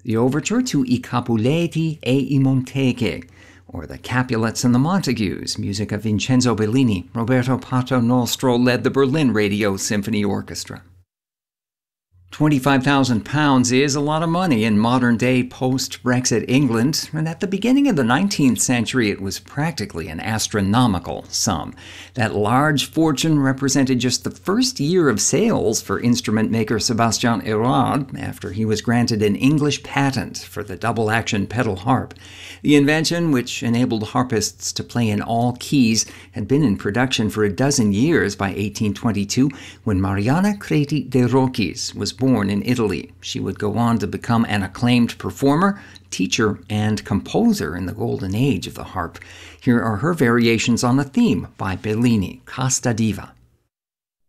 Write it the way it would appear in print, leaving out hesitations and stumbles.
the overture to I Capuleti e I Monteghi, or the Capulets and the Montagues, music of Vincenzo Bellini. Roberto Paternostro led the Berlin Radio Symphony Orchestra. £25,000 is a lot of money in modern-day post-Brexit England, and at the beginning of the 19th century it was practically an astronomical sum. That large fortune represented just the first year of sales for instrument maker Sebastian Érard after he was granted an English patent for the double-action pedal harp. The invention, which enabled harpists to play in all keys, had been in production for a dozen years by 1822 when Mariana Creti de Rocchis was born in Italy. She would go on to become an acclaimed performer, teacher, and composer in the golden age of the harp. Here are her variations on the theme by Bellini, Casta Diva.